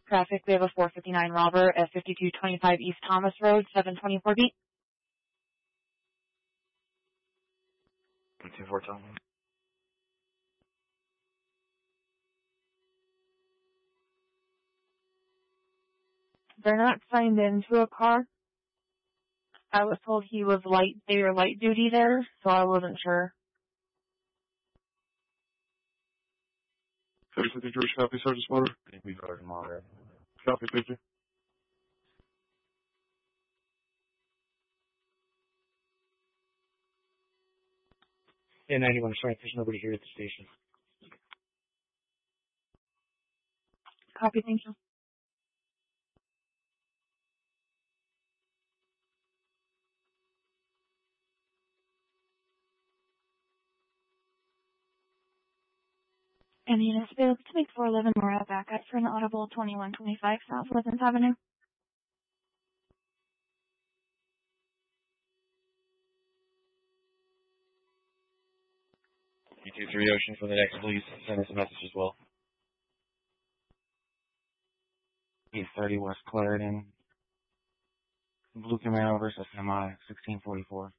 Traffic, we have a 459 robber at 5225 East Thomas Road, 724 beat. 24 Thomas. They're not signed into a car. I was told they were light duty there, so I wasn't sure. 3050 George, copy, Sergeant Smarter. Thank you, Sergeant Smarter. Copy, thank you. Yeah, 91, sorry, there's nobody here at the station. Copy, thank you. And the unit's available to make 411 Morale backup for an audible 2125 South Pleasant Avenue. E23 Ocean for the next, please. Send us a message as well. 830 West Clarendon. Blue Camaro versus MI 1644.